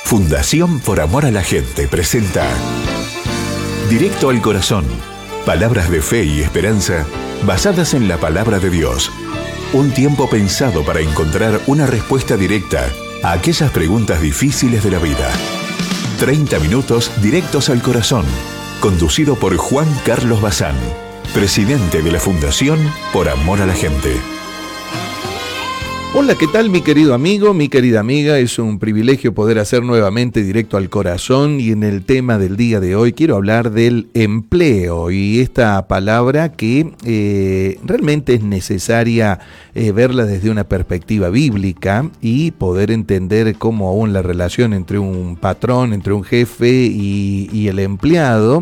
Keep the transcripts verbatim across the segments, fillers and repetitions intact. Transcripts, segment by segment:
Fundación Por Amor a la Gente presenta Directo al Corazón. Palabras de fe y esperanza basadas en la palabra de Dios. Un tiempo pensado para encontrar una respuesta directa a aquellas preguntas difíciles de la vida. treinta minutos directos al corazón. Conducido por Juan Carlos Bazán, presidente de la Fundación Por Amor a la Gente. Hola, ¿qué tal mi querido amigo, mi querida amiga? Es un privilegio poder hacer nuevamente Directo al Corazón, y en el tema del día de hoy quiero hablar del empleo, y esta palabra que eh, realmente es necesaria eh, verla desde una perspectiva bíblica y poder entender cómo aún la relación entre un patrón, entre un jefe y, y el empleado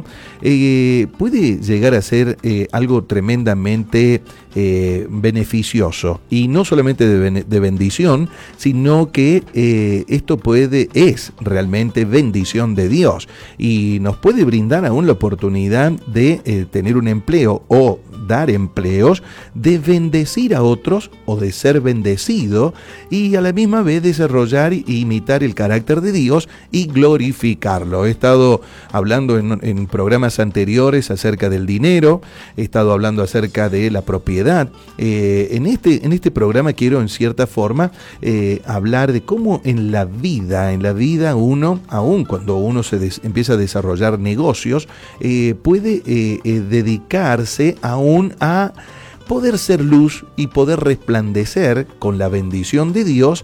eh, puede llegar a ser eh, algo tremendamente eh, beneficioso, y no solamente de de bendición, sino que eh, esto puede, es realmente bendición de Dios, y nos puede brindar aún la oportunidad de eh, tener un empleo o dar empleos, de bendecir a otros o de ser bendecido, y a la misma vez desarrollar e imitar el carácter de Dios y glorificarlo. He estado hablando en, en programas anteriores acerca del dinero, he estado hablando acerca de la propiedad. Eh, en, este, en este programa quiero en cierta forma eh, hablar de cómo en la vida, en la vida uno, aun cuando uno se des, empieza a desarrollar negocios, eh, puede eh, eh, dedicarse aún a poder ser luz y poder resplandecer con la bendición de Dios,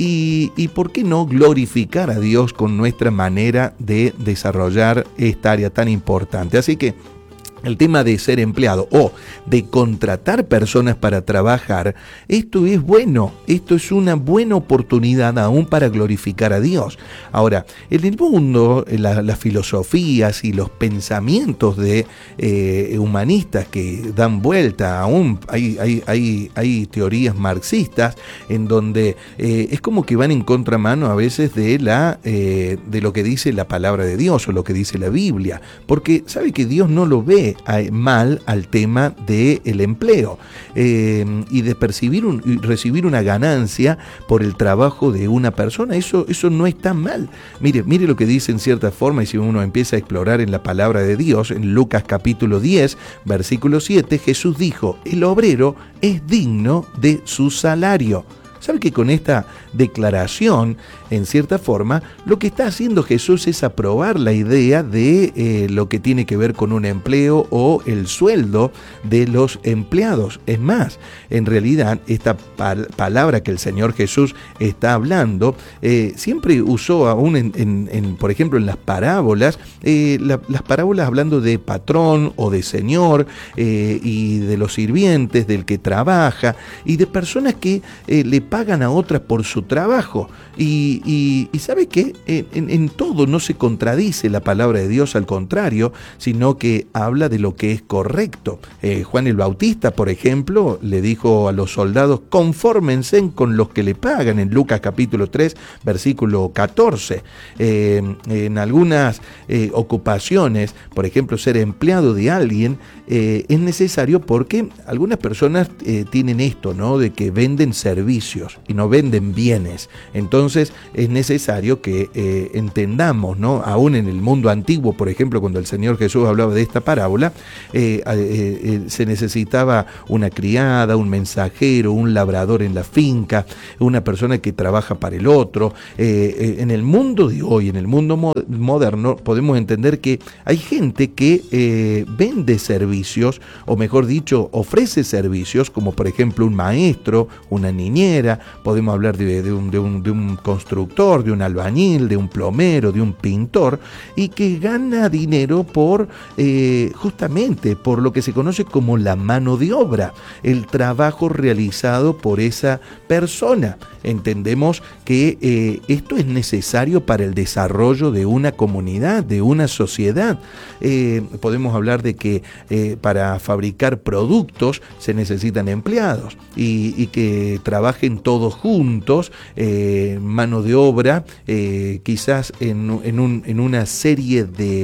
y, y por qué no glorificar a Dios con nuestra manera de desarrollar esta área tan importante. Así que el tema de ser empleado o de contratar personas para trabajar, esto es bueno, esto es una buena oportunidad aún para glorificar a Dios. Ahora, en el mundo, la, las filosofías y los pensamientos de eh, humanistas que dan vuelta, aún hay, hay, hay, hay teorías marxistas en donde eh, es como que van en contramano a veces de, la, eh, de lo que dice la palabra de Dios o lo que dice la Biblia, porque sabe que Dios no lo ve mal al tema del empleo eh, y de percibir un, y recibir una ganancia por el trabajo de una persona. Eso, eso no está mal. Mire, mire lo que dice en cierta forma, y si uno empieza a explorar en la palabra de Dios, en Lucas capítulo diez, versículo siete, Jesús dijo: el obrero es digno de su salario. ¿Sabe que con esta declaración, en cierta forma, lo que está haciendo Jesús es aprobar la idea de eh, lo que tiene que ver con un empleo o el sueldo de los empleados? Es más, en realidad, esta pal- palabra que el Señor Jesús está hablando, eh, siempre usó aún, en, en, en, por ejemplo, en las parábolas, eh, la, las parábolas hablando de patrón o de señor, eh, y de los sirvientes, del que trabaja, y de personas que eh, le pagan a otras por su trabajo. Y, y, y ¿sabe qué? En, en todo no se contradice la palabra de Dios, al contrario, sino que habla de lo que es correcto. Eh, Juan el Bautista, por ejemplo, le dijo a los soldados: confórmense con los que le pagan, en Lucas capítulo tres, versículo catorce. Eh, en algunas eh, ocupaciones, por ejemplo, ser empleado de alguien eh, es necesario porque algunas personas eh, tienen esto, ¿no? De que venden servicios y no venden bienes. Entonces es necesario que eh, entendamos, ¿no? Aún en el mundo antiguo, por ejemplo, cuando el Señor Jesús hablaba de esta parábola, eh, eh, eh, se necesitaba una criada, un mensajero, un labrador en la finca, una persona que trabaja para el otro. Eh, eh, en el mundo de hoy, en el mundo mo- moderno, podemos entender que hay gente que eh, vende servicios, o mejor dicho, ofrece servicios, como por ejemplo un maestro, una niñera. Podemos hablar de, de, un, de, un, de un constructor, de un albañil, de un plomero, de un pintor, y que gana dinero por eh, justamente por lo que se conoce como la mano de obra, el trabajo realizado por esa persona. Entendemos que eh, esto es necesario para el desarrollo de una comunidad, de una sociedad. Eh, podemos hablar de que eh, para fabricar productos se necesitan empleados, y, y que trabajen todos juntos, eh, mano de obra, eh, quizás en, en, un, en una serie de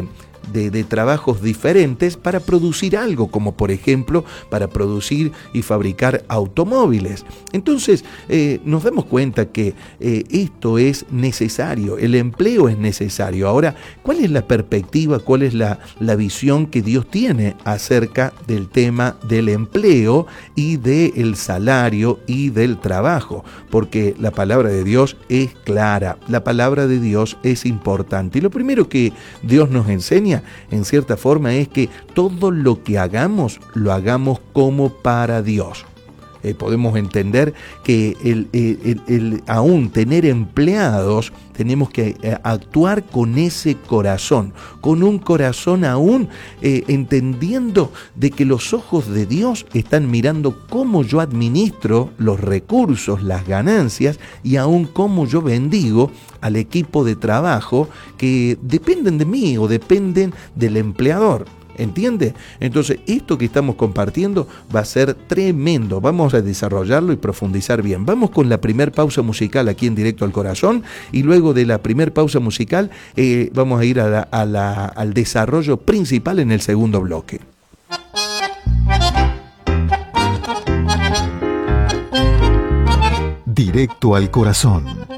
de, de trabajos diferentes para producir algo, como por ejemplo para producir y fabricar automóviles. Entonces eh, nos damos cuenta que eh, esto es necesario, el empleo es necesario. Ahora, ¿cuál es la perspectiva, cuál es la, la visión que Dios tiene acerca del tema del empleo y del salario y del trabajo? Porque la palabra de Dios es clara, la palabra de Dios es importante. Y lo primero que Dios nos enseña, en cierta forma, es que todo lo que hagamos, lo hagamos como para Dios. Eh, podemos entender que el, el, el, el, aún tener empleados, tenemos que eh, actuar con ese corazón, con un corazón aún eh, entendiendo de que los ojos de Dios están mirando cómo yo administro los recursos, las ganancias y aún cómo yo bendigo al equipo de trabajo que dependen de mí o dependen del empleador. ¿Entiende? Entonces, esto que estamos compartiendo va a ser tremendo. Vamos a desarrollarlo y profundizar bien. Vamos con la primer pausa musical aquí en Directo al Corazón, y luego de la primer pausa musical eh, vamos a ir a la, a la, al desarrollo principal en el segundo bloque. Directo al Corazón.